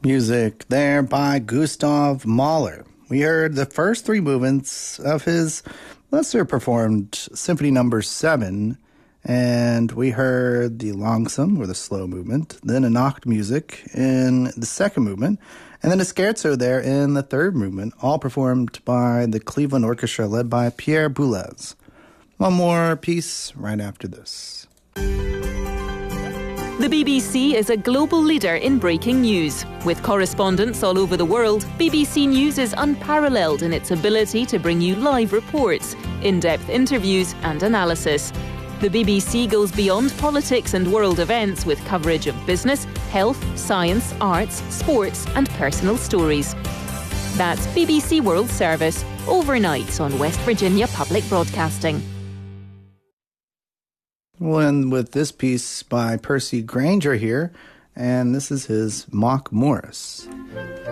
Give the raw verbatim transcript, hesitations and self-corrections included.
Music there by Gustav Mahler. We heard the first three movements of his lesser performed Symphony Number seven, and we heard the Langsam, or the slow movement, then a Nacht music in the second movement, and then a scherzo there in the third movement, all performed by the Cleveland Orchestra led by Pierre Boulez. One more piece right after this. The B B C is a global leader in breaking news. With correspondents all over the world, B B C News is unparalleled in its ability to bring you live reports, in-depth interviews and analysis. The B B C goes beyond politics and world events with coverage of business, health, science, arts, sports and personal stories. That's B B C World Service, overnight on West Virginia Public Broadcasting. We'll end with this piece by Percy Granger here, and this is his Mock Morris.